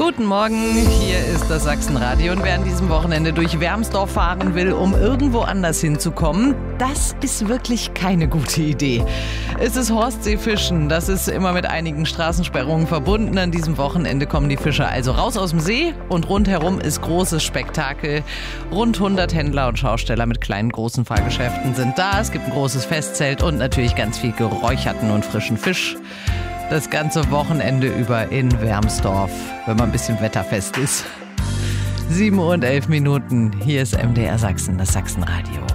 Guten Morgen, hier ist das Sachsenradio und wer an diesem Wochenende durch Wermsdorf fahren will, um irgendwo anders hinzukommen, das ist wirklich keine gute Idee. Es ist Horstseefischen, das ist immer mit einigen Straßensperrungen verbunden. An diesem Wochenende kommen die Fischer also raus aus dem See und rundherum ist großes Spektakel. Rund 100 Händler und Schausteller mit kleinen, großen Fahrgeschäften sind da. Es gibt ein großes Festzelt und natürlich ganz viel geräucherten und frischen Fisch. Das ganze Wochenende über in Wermsdorf, wenn man ein bisschen wetterfest ist. 7:11 Uhr. Hier ist MDR Sachsen, das Sachsenradio.